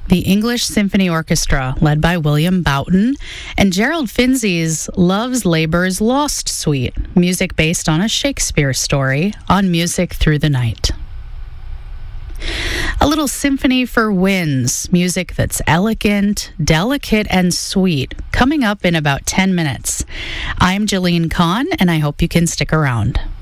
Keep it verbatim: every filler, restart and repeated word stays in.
the English Symphony Orchestra, led by William Boughton, and Gerald Finzi's Love's Labour's Lost Suite, music based on a Shakespeare story, on Music Through the Night. A little symphony for winds, music that's elegant, delicate, and sweet, coming up in about ten minutes. I'm Jeline Kahn, and I hope you can stick around.